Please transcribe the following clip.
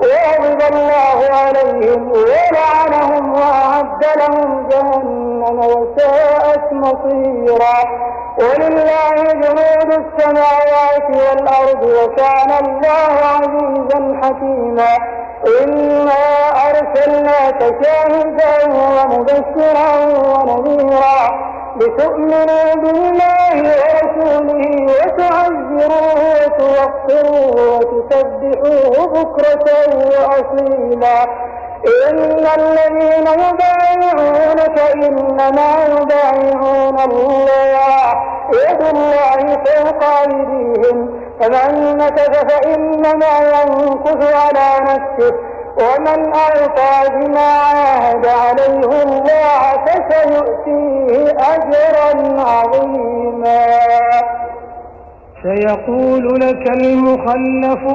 وغضب الله عليهم ولعنهم وأعد لهم جهنم وساءت مصيرا. ولله جنود السماوات والأرض وكان الله عزيزا حكيما. إنا أرسلناك شاهدا ومبشرا ونذيرا لتؤمنوا بالله ورسوله وتعزروه وتوقروه وتسبحوه بكرة وأصيلا. إن الذين يبايعونك إنما يبايعون الله يد الله فوق أيديهم فمن نكث فإنما ينكث على نفسه ومن أوفى بما عاهد عليه الله فسيؤتيه أجرا عظيما. سيقول لك المخلفون